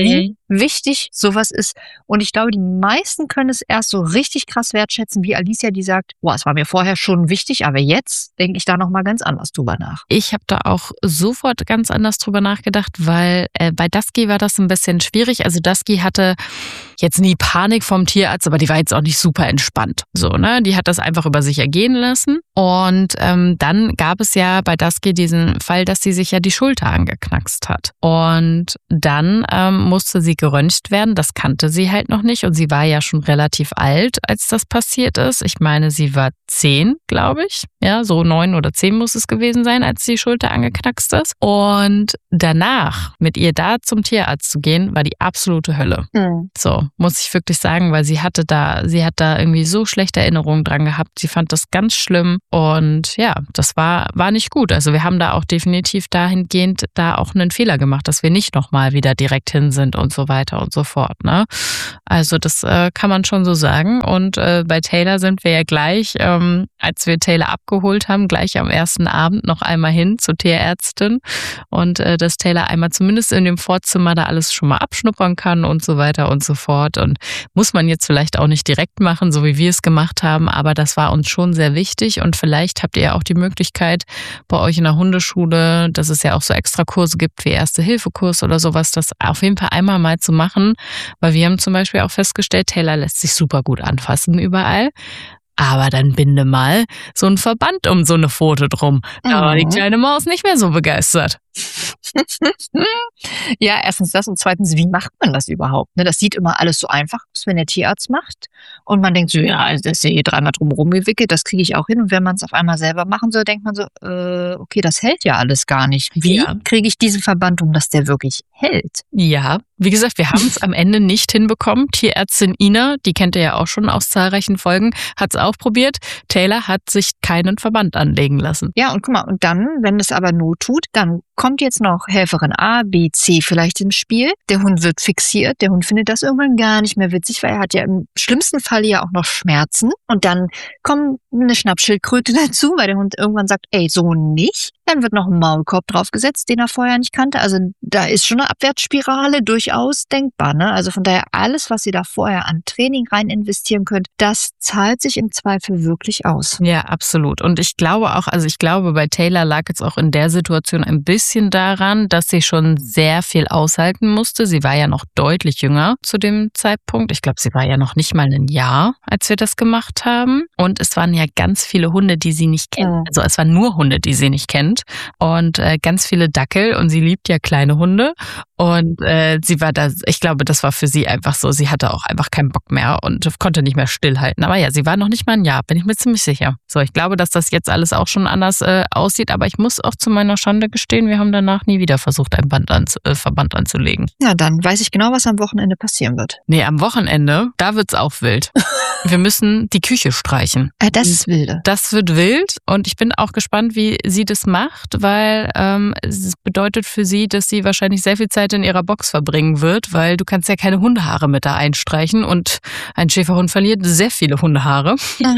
wichtig sowas ist. Und ich glaube, die meisten können es erst so richtig krass wertschätzen, wie Alicia, die sagt, boah, es war mir vorher schon wichtig, aber jetzt denke ich da nochmal ganz anders drüber nach. Ich habe da auch sofort ganz anders drüber nachgedacht, weil äh, bei Dusky war das ein bisschen schwierig. Also Dusky hatte jetzt nie Panik vom Tierarzt, aber die war jetzt auch nicht super entspannt. So, ne? Die hat das einfach über sich ergehen lassen. Und ähm, dann gab es ja bei Dusky diesen Fall, dass sie sich ja die Schulter angeknackst hat. Und dann ähm, musste sie geröntgt werden. Das kannte sie halt noch nicht. Und sie war ja schon relativ alt, als das passiert ist. Ich meine, sie war zehn, glaube ich. Ja, so neun oder zehn muss es gewesen sein, als die Schulter angeknackst ist. Und danach mit ihr da zum Tierarzt zu gehen, war die absolute Hölle. Mhm. So, muss ich wirklich sagen, weil sie hatte da, sie hat da irgendwie so schlechte Erinnerungen dran gehabt. Sie fand das ganz schlimm und ja, das war, war nicht gut. Also wir haben da auch definitiv dahingehend da auch einen Fehler gemacht, dass wir nicht nochmal wieder direkt hin sind und so weiter und so fort, ne? Also das äh, kann man schon so sagen. Und äh, bei Taylor sind wir ja gleich, ähm, als wir Taylor abgeholt haben, gleich am ersten Abend noch einmal hin zur Tierärztin und äh, dass Taylor einmal zumindest in dem Vorzimmer da alles schon mal abschnuppern kann und so weiter und so fort. Und muss man jetzt vielleicht auch nicht direkt machen, so wie wir es gemacht haben, aber das war uns schon sehr wichtig und vielleicht habt ihr ja auch die Möglichkeit bei euch in der Hundeschule, dass es ja auch so extra Kurse gibt wie Erste-Hilfe-Kurs oder sowas, das auf jeden Fall einmal mal zu machen, weil wir haben zum Beispiel auch festgestellt, Taylor lässt sich super gut anfassen überall. Aber dann binde mal so ein Verband um so eine Pfote drum. Da war die kleine Maus nicht mehr so begeistert. Ja, erstens das und zweitens, wie macht man das überhaupt? Das sieht immer alles so einfach aus, wenn der Tierarzt macht. Und man denkt so, ja, das ist ja hier dreimal drumherum gewickelt, das kriege ich auch hin. Und wenn man es auf einmal selber machen soll, denkt man so, äh, okay, das hält ja alles gar nicht. Wie ja. kriege ich diesen Verband um, dass der wirklich hält? Ja, wie gesagt, wir haben es am Ende nicht hinbekommen. Tierärztin Ina, die kennt ihr ja auch schon aus zahlreichen Folgen, hat es auch probiert. Taylor hat sich keinen Verband anlegen lassen. Ja, und guck mal, und dann, wenn es aber Not tut, dann kommt jetzt noch Helferin A, B, C vielleicht ins Spiel. Der Hund wird fixiert. Der Hund findet das irgendwann gar nicht mehr witzig, weil er hat ja im schlimmsten Fall ja auch noch Schmerzen. Und dann kommt eine Schnappschildkröte dazu, weil der Hund irgendwann sagt, ey, so nicht. Dann wird noch ein Maulkorb draufgesetzt, den er vorher nicht kannte. Also da ist schon eine Abwärtsspirale durchaus denkbar, ne? Also von daher alles, was ihr da vorher an Training rein investieren könnt, das zahlt sich im Zweifel wirklich aus. Ja, absolut. Und ich glaube auch, also ich glaube, bei Taylor lag jetzt auch in der Situation ein bisschen daran, dass sie schon sehr viel aushalten musste. Sie war ja noch deutlich jünger zu dem Zeitpunkt. Ich glaube, sie war ja noch nicht mal ein Jahr, als wir das gemacht haben. Und es waren ja ganz viele Hunde, die sie nicht kennt. Ja. Also es waren nur Hunde, die sie nicht kennt. Und äh, ganz viele Dackel. Und sie liebt ja kleine Hunde. Und äh, sie war da, ich glaube, das war für sie einfach so. Sie hatte auch einfach keinen Bock mehr und konnte nicht mehr stillhalten. Aber ja, sie war noch nicht mal ein Jahr, bin ich mir ziemlich sicher. So, ich glaube, dass das jetzt alles auch schon anders äh, aussieht. Aber ich muss auch zu meiner Schande gestehen, wir haben danach nie wieder versucht, ein Band an, äh, Verband anzulegen. Ja, dann weiß ich genau, was am Wochenende passieren wird. Nee, am Wochenende, da wird's auch wild. Wir müssen die Küche streichen. Äh, das ist wild. Das wird wild und ich bin auch gespannt, wie sie das macht, weil ähm, es bedeutet für sie, dass sie wahrscheinlich sehr viel Zeit in ihrer Box verbringen wird, weil du kannst ja keine Hundehaare mit da einstreichen und ein Schäferhund verliert sehr viele Hundehaare.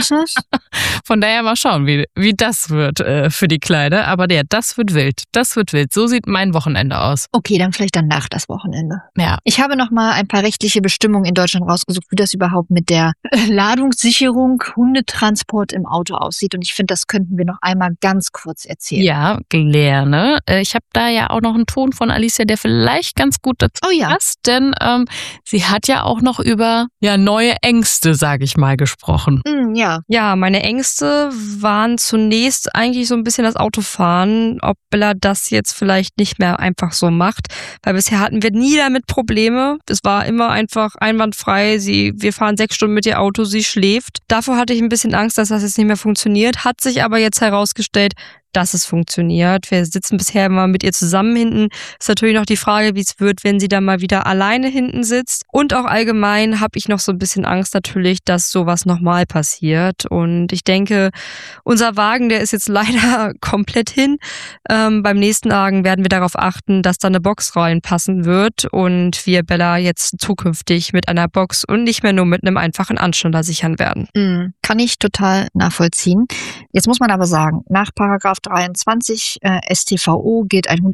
Von daher mal schauen, wie, wie das wird äh, für die Kleine. Aber ja, das wird wild. Das wird wild. So sieht mein Wochenende aus. Okay, dann vielleicht danach das Wochenende. Ja. Ich habe noch mal ein paar rechtliche Bestimmungen in Deutschland rausgesucht, wie das überhaupt mit der Ladungssicherung, Hundetransport im Auto aussieht. Und ich finde, das könnten wir noch einmal ganz kurz erzählen. Ja, gerne. Ich habe da ja auch noch einen Ton von Alicia, der vielleicht ganz gut dazu oh ja. passt, denn ähm, sie hat ja auch noch über ja neue Ängste, sage ich mal, gesprochen. Mm, ja. Ja, meine Ängste waren zunächst eigentlich so ein bisschen das Autofahren, ob Bella das jetzt vielleicht nicht mehr einfach so macht, weil bisher hatten wir nie damit Probleme. Es war immer einfach einwandfrei. Sie, wir fahren sechs Stunden mit ihr Auto, sie schläft. Davor hatte ich ein bisschen Angst, dass das jetzt nicht mehr funktioniert. Hat sich aber jetzt herausgestellt, dass es funktioniert. Wir sitzen bisher immer mit ihr zusammen hinten. Ist natürlich noch die Frage, wie es wird, wenn sie dann mal wieder alleine hinten sitzt. Und auch allgemein habe ich noch so ein bisschen Angst natürlich, dass sowas nochmal passiert. Und ich denke, unser Wagen, der ist jetzt leider komplett hin. Ähm, beim nächsten Wagen werden wir darauf achten, dass da eine Box reinpassen wird und wir Bella jetzt zukünftig mit einer Box und nicht mehr nur mit einem einfachen Anschnaller sichern werden. Mm, kann ich total nachvollziehen. Jetzt muss man aber sagen, nach Paragraph dreiundzwanzig äh, S t V O gilt ein Hund als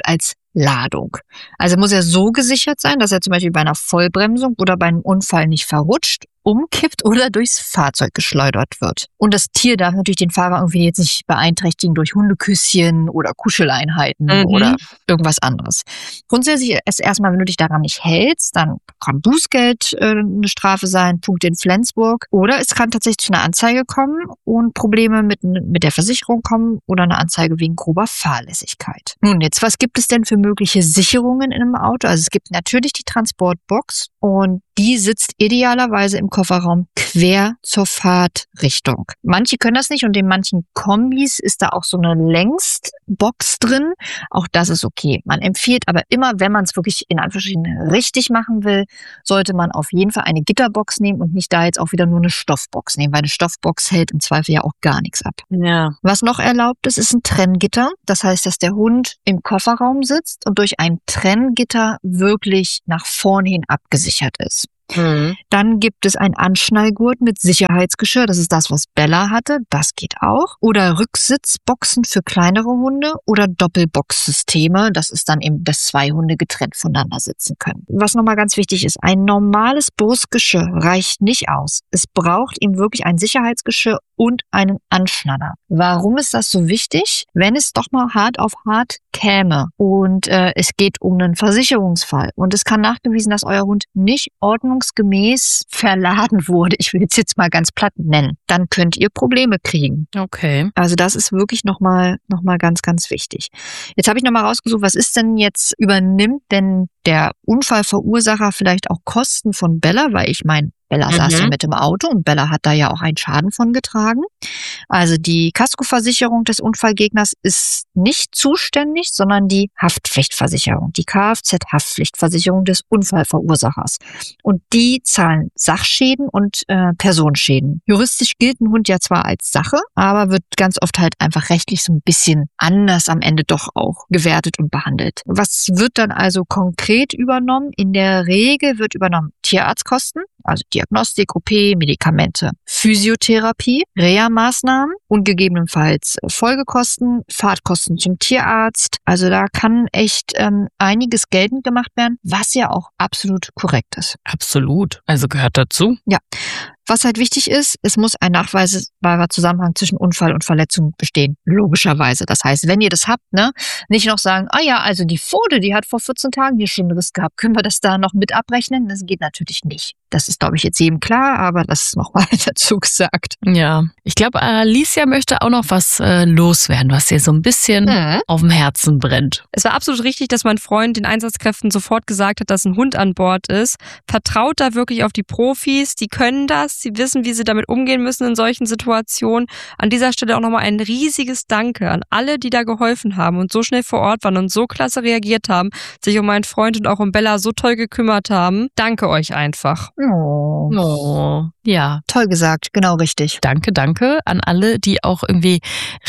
Ladung. Also muss er so gesichert sein, dass er zum Beispiel bei einer Vollbremsung oder bei einem Unfall nicht verrutscht, umkippt oder durchs Fahrzeug geschleudert wird. Und das Tier darf natürlich den Fahrer irgendwie jetzt nicht beeinträchtigen durch Hundeküsschen oder Kuscheleinheiten mhm. oder irgendwas anderes. Grundsätzlich ist erstmal, wenn du dich daran nicht hältst, dann kann Bußgeld äh, eine Strafe sein, Punkt in Flensburg. Oder es kann tatsächlich zu einer Anzeige kommen und Probleme mit, mit der Versicherung kommen oder eine Anzeige wegen grober Fahrlässigkeit. Nun jetzt, was gibt es denn für mögliche Sicherungen in einem Auto? Also es gibt natürlich die Transportbox und die sitzt idealerweise im Kofferraum quer zur Fahrtrichtung. Manche können das nicht und in manchen Kombis ist da auch so eine Längsbox drin. Auch das ist okay. Man empfiehlt aber immer, wenn man es wirklich in Anführungsstrichen richtig machen will, sollte man auf jeden Fall eine Gitterbox nehmen und nicht da jetzt auch wieder nur eine Stoffbox nehmen, weil eine Stoffbox hält im Zweifel ja auch gar nichts ab. Ja. Was noch erlaubt ist, ist ein Trenngitter. Das heißt, dass der Hund im Kofferraum sitzt und durch ein Trenngitter wirklich nach vorn hin abgesichert ist. Mhm. Dann gibt es ein Anschnallgurt mit Sicherheitsgeschirr. Das ist das, was Bella hatte. Das geht auch. Oder Rücksitzboxen für kleinere Hunde oder Doppelbox-Systeme. Das ist dann eben, dass zwei Hunde getrennt voneinander sitzen können. Was nochmal ganz wichtig ist, ein normales Brustgeschirr reicht nicht aus. Es braucht eben wirklich ein Sicherheitsgeschirr und einen Anschnaller. Warum ist das so wichtig? Wenn es doch mal hart auf hart käme und äh, es geht um einen Versicherungsfall und es kann nachgewiesen, dass euer Hund nicht ordnungsgemäß verladen wurde, ich will es jetzt mal ganz platt nennen, dann könnt ihr Probleme kriegen. Okay. Also das ist wirklich nochmal noch mal ganz, ganz wichtig. Jetzt habe ich nochmal rausgesucht, was ist denn jetzt, übernimmt denn der Unfallverursacher vielleicht auch Kosten von Bella, weil ich meine, Bella Mhm. saß ja mit im Auto und Bella hat da ja auch einen Schaden von getragen. Also die Kaskoversicherung des Unfallgegners ist nicht zuständig, sondern die Haftpflichtversicherung, die Kfz-Haftpflichtversicherung des Unfallverursachers. Und die zahlen Sachschäden und äh, Personenschäden. Juristisch gilt ein Hund ja zwar als Sache, aber wird ganz oft halt einfach rechtlich so ein bisschen anders am Ende doch auch gewertet und behandelt. Was wird dann also konkret übernommen? In der Regel wird übernommen Tierarztkosten, also Diagnostik, O P, Medikamente, Physiotherapie, Reha-Maßnahmen und gegebenenfalls Folgekosten, Fahrtkosten zum Tierarzt. Also da kann echt ähm, einiges geltend gemacht werden, was ja auch absolut korrekt ist. Absolut. Also gehört dazu. Ja. Was halt wichtig ist, es muss ein nachweisbarer Zusammenhang zwischen Unfall und Verletzung bestehen. Logischerweise. Das heißt, wenn ihr das habt, ne, nicht noch sagen, ah ja, also die Pfote, die hat vor vierzehn Tagen hier schon einen Riss gehabt. Können wir das da noch mit abrechnen? Das geht natürlich nicht. Das ist, glaube ich, jetzt jedem klar, aber das ist nochmal dazu gesagt. Ja. Ich glaube, Alicia möchte auch noch was äh, loswerden, was ihr so ein bisschen Mhm. auf dem Herzen brennt. Es war absolut richtig, dass mein Freund den Einsatzkräften sofort gesagt hat, dass ein Hund an Bord ist. Vertraut da wirklich auf die Profis, die können das, sie wissen, wie sie damit umgehen müssen in solchen Situationen. An dieser Stelle auch nochmal ein riesiges Danke an alle, die da geholfen haben und so schnell vor Ort waren und so klasse reagiert haben, sich um meinen Freund und auch um Bella so toll gekümmert haben. Danke euch einfach. Oh. Oh. Ja. Toll gesagt, genau richtig. Danke, danke an alle, die auch irgendwie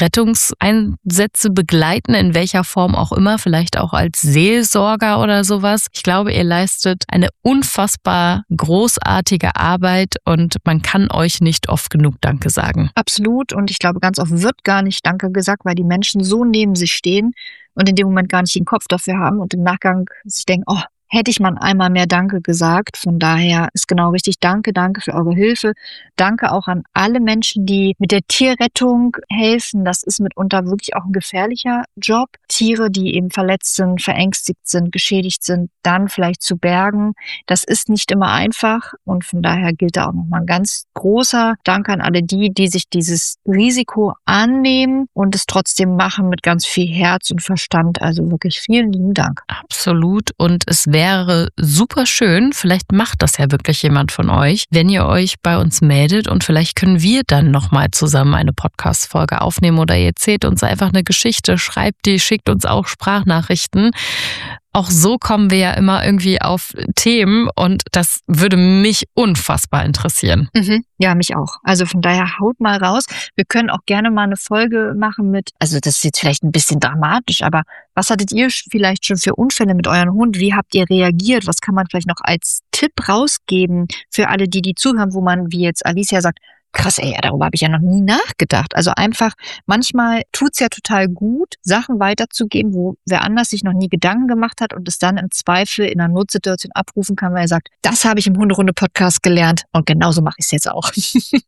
Rettungseinsätze begleiten, in welcher Form auch immer, vielleicht auch als Seelsorger oder sowas. Ich glaube, ihr leistet eine unfassbar großartige Arbeit und man kann euch nicht oft genug Danke sagen. Absolut. Und ich glaube, ganz oft wird gar nicht Danke gesagt, weil die Menschen so neben sich stehen und in dem Moment gar nicht den Kopf dafür haben und im Nachgang sich denken, oh, hätte ich mal einmal mehr Danke gesagt. Von daher ist genau richtig. Danke, danke für eure Hilfe. Danke auch an alle Menschen, die mit der Tierrettung helfen. Das ist mitunter wirklich auch ein gefährlicher Job. Tiere, die eben verletzt sind, verängstigt sind, geschädigt sind, dann vielleicht zu bergen. Das ist nicht immer einfach. Und von daher gilt da auch nochmal ein ganz großer Dank an alle die, die sich dieses Risiko annehmen und es trotzdem machen mit ganz viel Herz und Verstand. Also wirklich vielen lieben Dank. Absolut. Und es wäre super schön, vielleicht macht das ja wirklich jemand von euch, wenn ihr euch bei uns meldet und vielleicht können wir dann nochmal zusammen eine Podcast-Folge aufnehmen oder ihr erzählt uns einfach eine Geschichte, schreibt die, schickt uns auch Sprachnachrichten. Auch so kommen wir ja immer irgendwie auf Themen und das würde mich unfassbar interessieren. Mhm. Ja, mich auch. Also von daher haut mal raus. Wir können auch gerne mal eine Folge machen mit, also das ist jetzt vielleicht ein bisschen dramatisch, aber was hattet ihr vielleicht schon für Unfälle mit eurem Hund? Wie habt ihr reagiert? Was kann man vielleicht noch als Tipp rausgeben für alle, die die zuhören, wo man, wie jetzt Alicia sagt, Krass, ey, darüber habe ich ja noch nie nachgedacht. Also einfach, manchmal tut's ja total gut, Sachen weiterzugeben, wo wer anders sich noch nie Gedanken gemacht hat und es dann im Zweifel in einer Notsituation abrufen kann, weil er sagt, das habe ich im Hunderunde-Podcast gelernt und genauso mache ich es jetzt auch.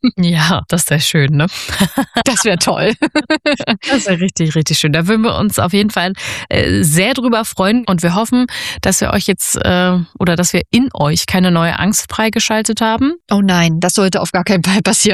Ja, das wäre schön, ne? Das wäre toll. Das wäre richtig, richtig schön. Da würden wir uns auf jeden Fall äh, sehr drüber freuen und wir hoffen, dass wir euch jetzt äh, oder dass wir in euch keine neue Angst freigeschaltet haben. Oh nein, das sollte auf gar keinen Fall passieren.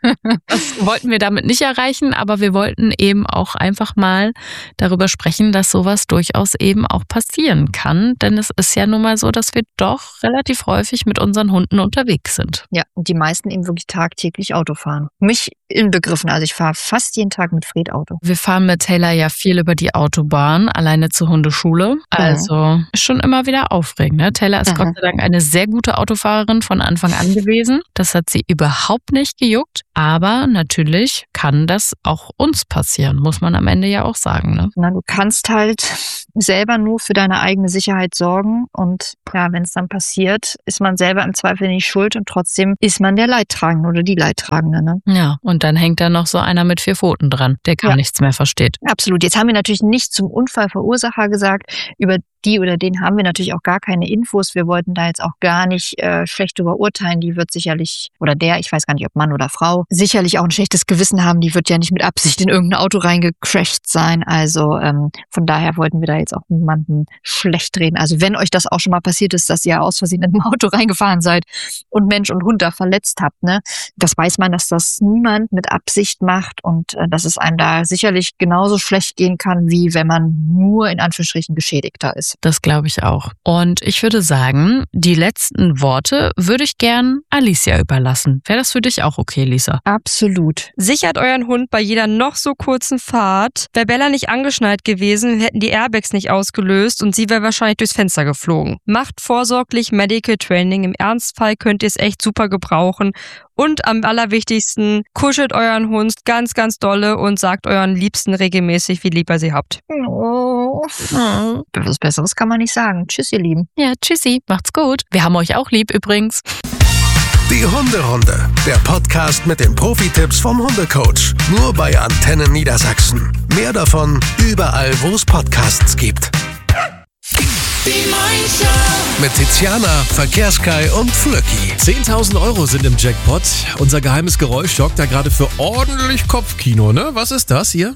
Das wollten wir damit nicht erreichen, aber wir wollten eben auch einfach mal darüber sprechen, dass sowas durchaus eben auch passieren kann. Denn es ist ja nun mal so, dass wir doch relativ häufig mit unseren Hunden unterwegs sind. Ja, und die meisten eben wirklich tagtäglich Auto fahren. Mich inbegriffen, also ich fahre fast jeden Tag mit Fred Auto. Wir fahren mit Taylor ja viel über die Autobahn, alleine zur Hundeschule. Also ist schon immer wieder aufregend. Ne? Taylor ist Mhm. Gott sei Dank eine sehr gute Autofahrerin von Anfang an gewesen. Das hat sie überhaupt nicht gejuckt. Aber natürlich kann das auch uns passieren, muss man am Ende ja auch sagen. Ne? Na, du kannst halt selber nur für deine eigene Sicherheit sorgen und ja, wenn es dann passiert, ist man selber im Zweifel nicht schuld und trotzdem ist man der Leidtragende oder die Leidtragende. Ne? Ja, und dann hängt da noch so einer mit vier Pfoten dran, der gar Ja. nichts mehr versteht. Absolut. Jetzt haben wir natürlich nicht zum Unfallverursacher gesagt. Über die oder den haben wir natürlich auch gar keine Infos. Wir wollten da jetzt auch gar nicht äh, schlecht drüber urteilen. Die wird sicherlich, oder der, ich weiß gar nicht, ob Mann oder Frau, sicherlich auch ein schlechtes Gewissen haben. Die wird ja nicht mit Absicht in irgendein Auto reingecrasht sein. Also ähm, von daher wollten wir da jetzt auch niemanden schlecht reden. Also wenn euch das auch schon mal passiert ist, dass ihr aus Versehen in ein Auto reingefahren seid und Mensch und Hund da verletzt habt, ne, das weiß man, dass das niemand mit Absicht macht und äh, dass es einem da sicherlich genauso schlecht gehen kann, wie wenn man nur in Anführungsstrichen Geschädigter ist. Das glaube ich auch. Und ich würde sagen, die letzten Worte würde ich gern Alicia überlassen. Wäre das für dich auch okay, Lisa? Absolut. Sichert euren Hund bei jeder noch so kurzen Fahrt. Wäre Bella nicht angeschnallt gewesen, hätten die Airbags nicht ausgelöst und sie wäre wahrscheinlich durchs Fenster geflogen. Macht vorsorglich Medical Training. Im Ernstfall könnt ihr es echt super gebrauchen. Und am allerwichtigsten, kuschelt euren Hund ganz, ganz dolle und sagt euren Liebsten regelmäßig, wie lieb ihr sie habt. Oh. Was Besseres kann man nicht sagen. Tschüss, ihr Lieben. Ja, tschüssi, macht's gut. Wir haben euch auch lieb übrigens. Die Hunderunde, der Podcast mit den Profi-Tipps vom Hundecoach. Nur bei Antenne Niedersachsen. Mehr davon überall, wo es Podcasts gibt. Die Moin-Show. Mit Tiziana, Verkehrskai und Flöcki. zehntausend Euro sind im Jackpot. Unser geheimes Geräusch sorgt da gerade für ordentlich Kopfkino, ne? Was ist das hier?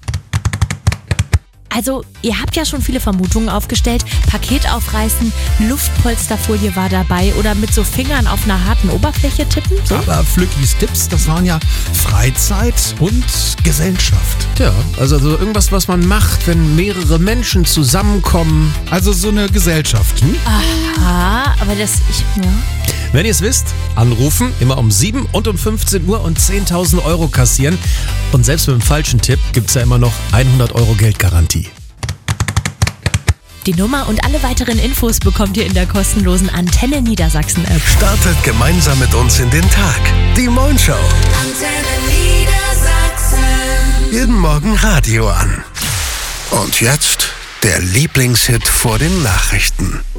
Also, ihr habt ja schon viele Vermutungen aufgestellt. Paket aufreißen, Luftpolsterfolie war dabei oder mit so Fingern auf einer harten Oberfläche tippen. So. Aber Flückis Tipps, das waren ja Freizeit und Gesellschaft. Tja, also so irgendwas, was man macht, wenn mehrere Menschen zusammenkommen. Also so eine Gesellschaft, hm? Aha, aber das, ich, ja. Wenn ihr es wisst, anrufen, immer um sieben und um fünfzehn Uhr und zehntausend Euro kassieren. Und selbst mit dem falschen Tipp gibt's ja immer noch hundert Euro Geldgarantie. Die Nummer und alle weiteren Infos bekommt ihr in der kostenlosen Antenne Niedersachsen App. Startet gemeinsam mit uns in den Tag. Die Moin Show. Antenne Niedersachsen. Jeden Morgen Radio an. Und jetzt der Lieblingshit vor den Nachrichten.